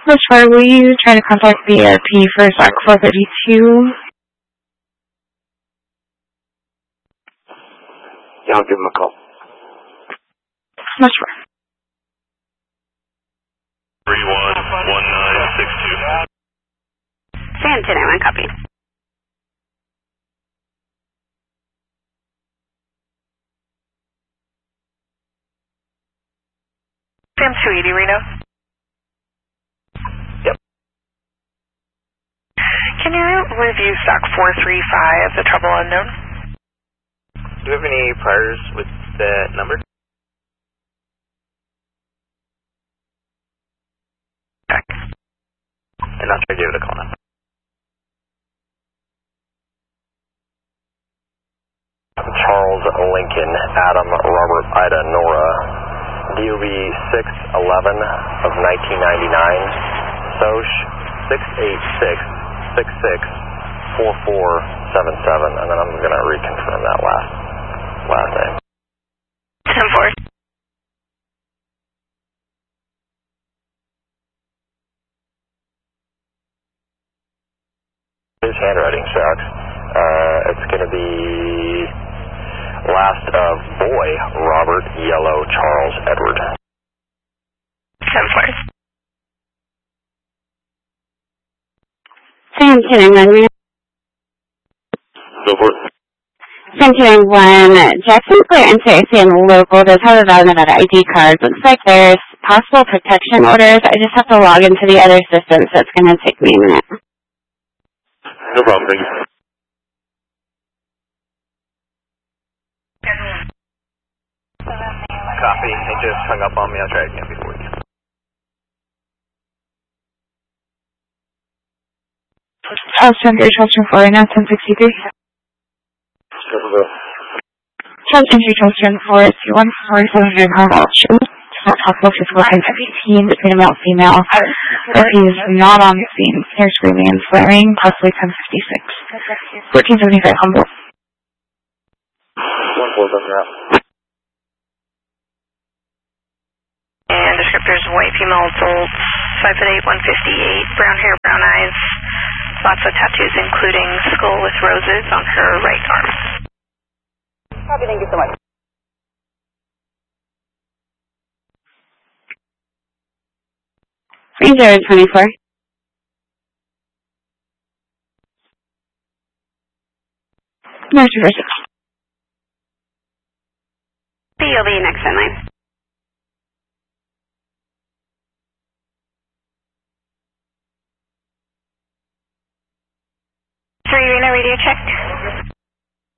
That's fine. Will you try to contact the ARP for SOC 432? Yeah, I'll give him a call. That's fine. 311962. Sam 1091, copy. Sam 280, Reno. Yep. Can you review stock 435, the trouble unknown? Do you have any priors with that number? Check. And I'll try to give it a call now. Charles Lincoln, Adam, Robert, Ida, Nora, DOB 611 of 1999, SOCH 686-66-4477, and then I'm going to reconfirm that last name. 10-4. His handwriting sucks. It's going to be last of boy, Robert, yellow, Charles, Edward. 10-4. Sam 1091. Go for it. Sam 1091. Jackson Square NCIC and local does have a valid Nevada ID card. Looks like there's possible protection orders. I just have to log into the other system, so it's going to take me a minute. No problem, thank you. Copy. He just hung up on me. I'll try again before you. Charles Center, Charles 4, 1063. Charles Center, Charles 4, 2147 Carmel. It's not possible physical height of 18 between a male and female. If he is not on the scene, they're screaming and swearing, possibly 1056. 1475 Humboldt. 1-4, And descriptors, white female adult, 5'8", 158, brown hair, brown eyes, lots of tattoos, including skull with roses on her right arm. Copy, thank you so much. Ranger 24. North River 6. You'll be next in line. Reno radio check.